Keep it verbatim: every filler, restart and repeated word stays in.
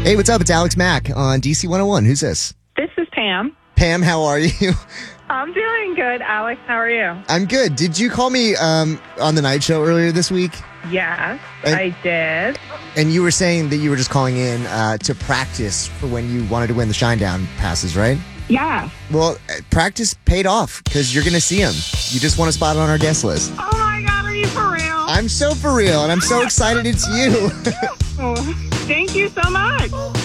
Hey, what's up? It's Alex Mack on D C one oh one. Who's this? This is Pam. Pam, how are you? I'm doing good. Alex, how are you? I'm good. Did you call me um, on the night show earlier this week? Yes, And- I did. And you were saying that you were just calling in uh, to practice for when you wanted to win the Shinedown passes, right? Yeah. Well, uh, practice paid off because you're going to see him. You just want a spot on our guest list. Oh my God, are you for real? I'm so for real, and I'm so excited it's you. Oh, thank you so much.